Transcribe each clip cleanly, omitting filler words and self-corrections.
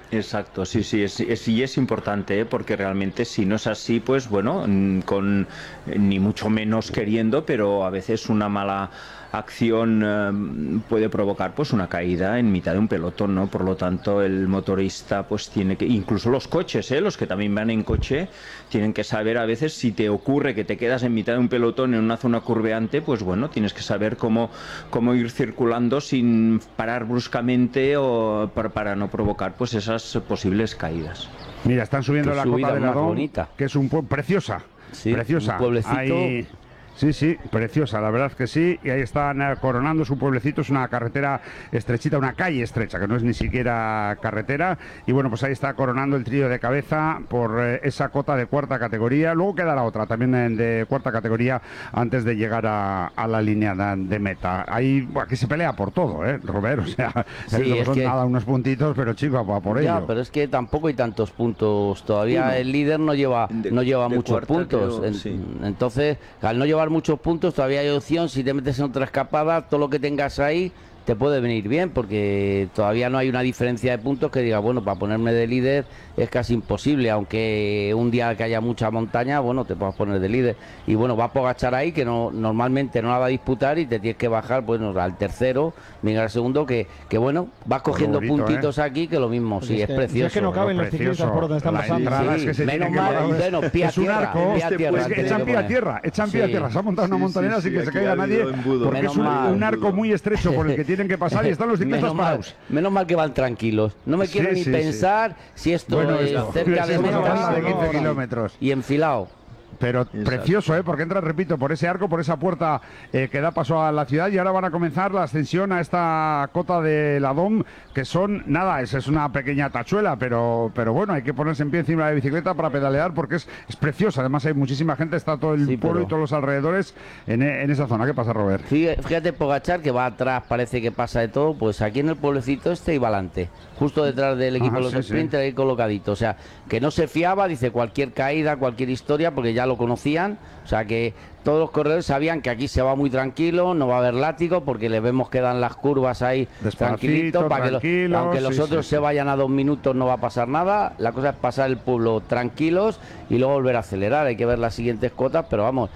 Exacto, sí, sí, sí es importante, ¿eh? Porque realmente si no es así, pues bueno, con ni mucho menos queriendo, pero a veces una mala acción puede provocar pues una caída en mitad de un pelotón, ¿no? Por lo tanto, el motorista pues tiene que, incluso los coches, ¿eh? Los que también van en coche, tienen que saber a veces si te ocurre que te quedas en mitad de un pelotón en una zona curveante, pues bueno, tienes que saber cómo ir circulando sin parar bruscamente o para no provocar pues esas posibles caídas. Mira, están subiendo Qué la subida Cota de más Ladón, bonita. que es un preciosa, Sí, preciosa. un pueblecito. Ahí, sí, sí, preciosa, la verdad que sí. Y ahí están coronando su pueblecito, es una carretera estrechita, una calle estrecha, que no es ni siquiera carretera. Y bueno, pues ahí está coronando el trío de cabeza por esa cota de cuarta categoría. Luego queda la otra, también de cuarta categoría, antes de llegar a la línea de meta. Ahí, bueno, aquí se pelea por todo, Robert. O sea, Sí, no es son que... nada unos puntitos, pero chico, va por Ya, ello. pero es que tampoco hay tantos puntos. Todavía Uno. el líder no lleva De muchos cuarta, puntos. creo, sí. Entonces, al no llevar muchos puntos, todavía hay opción. Si te metes en otra escapada, todo lo que tengas ahí te puede venir bien, porque todavía no hay una diferencia de puntos que diga, bueno, para ponerme de líder es casi imposible, aunque un día que haya mucha montaña, bueno, te puedas poner de líder. Y bueno, va a Pogačar ahí, que normalmente no la va a disputar y te tienes que bajar, bueno, al tercero, venga al segundo, que bueno, vas cogiendo bonito, puntitos aquí, que lo mismo, sí, es que, precioso. Es que no caben los ciclistas por donde están La pasando. entrada es que se menos tiene que mal, parar. bueno, pie a Es un tierra, arco, pie a tierra, es que tiene echan que pie a poner. tierra, echan pie a Sí. tierra. Se ha montado una montonera sin que se aquí caiga ha nadie, habido embudo. porque Menos es un mal. arco muy estrecho por el que tienen que pasar y están los ciclistas parados. Menos mal que van tranquilos. No me quiero Sí, ni sí, pensar si esto Bueno, es esto, cerca de es una banda de 15 meta kilómetros. y enfilado. Pero Exacto. precioso, porque entra, repito, por ese arco, por esa puerta que da paso a la ciudad, y ahora van a comenzar la ascensión a esta cota de Ladón, que son, nada, es una pequeña tachuela, pero bueno, hay que ponerse en pie encima de la bicicleta para pedalear, porque es preciosa. Además hay muchísima gente, está todo el Sí, pueblo pero- y todos los alrededores en esa zona. ¿Qué pasa, Robert? Fíjate Pogačar, que va atrás, parece que pasa de todo, pues aquí en el pueblecito iba adelante, justo detrás del equipo de los sí, sprinters, ahí colocadito. O sea, que no se fiaba, dice cualquier caída, cualquier historia, porque ya lo conocían. O sea, que todos los corredores sabían que aquí se va muy tranquilo, no va a haber látigo, porque le vemos que dan las curvas ahí Despacito, tranquilito, para que tranquilos, aunque los sí, otros sí, se sí. vayan a 2 minutos no va a pasar nada. La cosa es pasar el pueblo tranquilos y luego volver a acelerar. Hay que ver las siguientes cotas, pero vamos,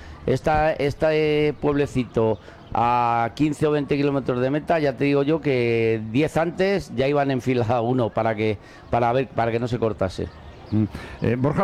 este pueblecito a 15 o 20 kilómetros de meta, ya te digo yo que 10 antes ya iban en fila uno para que no se cortase. Borja,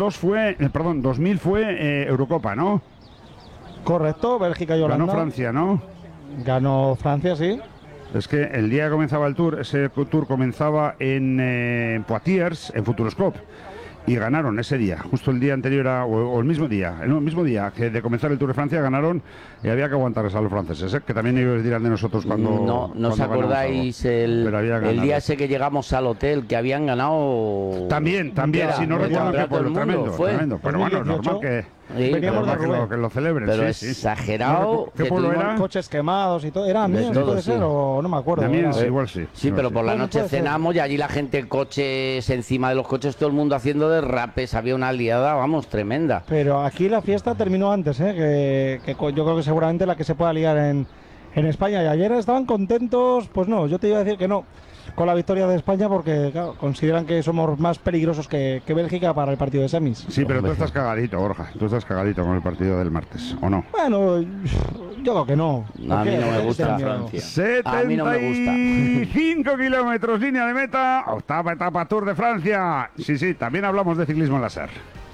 2000 fue Eurocopa, ¿no? Correcto, Bélgica y Holanda. Ganó Francia, ¿no? Ganó Francia, sí. Es que el día que comenzaba el Tour, ese Tour comenzaba en Poitiers, en Futuroscope, y ganaron ese día, justo el día anterior o el mismo día, no, el mismo día que de comenzar el Tour de Francia ganaron, y había que aguantarles a los franceses, que también ellos dirán de nosotros cuando No os cuando acordáis ganamos algo. Pero había el ganado. día ese que llegamos al hotel, que habían ganado También, Era, si no el recuerdo qué campeonato pueblo, del mundo, tremendo, fue. tremendo, pero bueno, 2018. normal que... Sí, Veníamos pero- de Rubén. que lo celebren, pero sí, sí. exagerado. ¿Qué que pueblo tuvimos- era? Coches quemados y todo. ¿Era De Amiens, todo, puede sí. ser? O no me acuerdo. También, Era- igual sí. Sí, igual pero sí. por la Bueno, noche puede ser. cenamos y allí la gente coches encima de los coches, todo el mundo haciendo derrapes, había una liada, vamos, tremenda. Pero aquí la fiesta terminó antes, yo creo que seguramente la que se pueda liar en España. Y ayer estaban contentos, pues no, yo te iba a decir que no, con la victoria de España, porque claro, consideran que somos más peligrosos que Bélgica para el partido de semis. Sí, pero tú estás cagadito, Borja. Tú estás cagadito con el partido del martes, ¿o no? Bueno, yo creo que no. A mí no me ¿Por qué gusta este miedo? Francia. A mí no me gusta. 75 kilómetros, línea de meta, octava etapa Tour de Francia. Sí, también hablamos de ciclismo en la SER.